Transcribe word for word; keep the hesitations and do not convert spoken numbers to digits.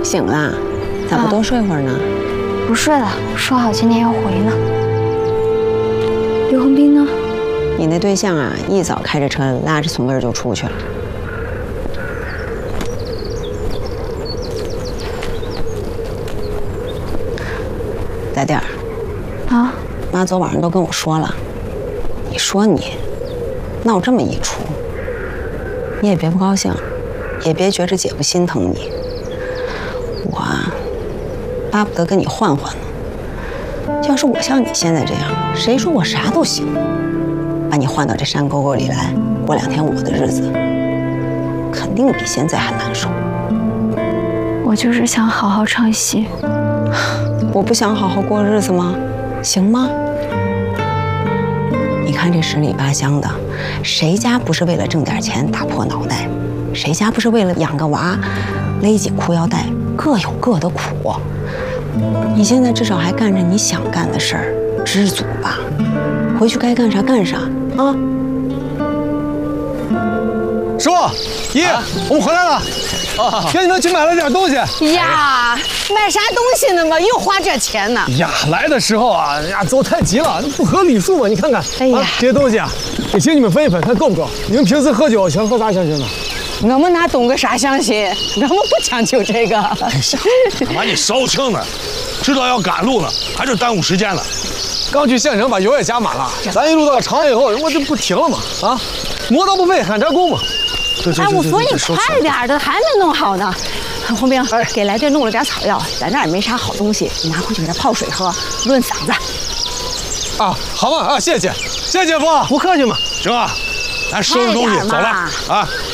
醒了，咋不多睡会儿呢？ 不睡了，说好今天要回呢。刘恒斌呢？ 你那对象啊，一早开着车拉着从根儿就出去了。大弟儿， 啊， 妈昨晚上都跟我说了，你说你闹这么一出，你也别不高兴，也别觉着姐夫心疼你。我啊，巴不得跟你换换呢。要是我像你现在这样，谁说我啥都行？把你换到这山沟沟里来，过两天我的日子，肯定比现在还难受。 我就是想好好唱戏。 我不想好好过日子吗？行吗？你看这十里八乡的，谁家不是为了挣点钱打破脑袋？谁家不是为了养个娃勒紧裤腰带？各有各的苦。你现在至少还干着你想干的事儿，知足吧。回去该干啥干啥啊！ 师傅，姨，啊、我们回来了。啊，给你们去买了点东西。 呀，买啥东西呢嘛？又花这钱呢？ 呀，来的时候啊，呀，走太急了，不合礼数嘛。你看看， 哎呀， 啊、这些东西啊，也请你们分一分，看够不够。你们平时喝酒喜欢喝啥香型的？ 我们哪懂个啥香型？我们不讲究这个。 哎呀， 妈，你烧清呢，知道要赶路了，还是耽误时间了。 刚去县城把油也加满了，咱一路到长以后，我这不停了嘛？啊，磨刀不废寒柴工嘛。 哎，我说你快点的，还没弄好呢。红兵，给来电弄了点草药，咱这儿也没啥好东西，你拿回去给他泡水喝，润嗓子。 啊，好吧，啊，谢谢，谢谢姐夫，不客气嘛。 行啊，咱收拾东西走了啊。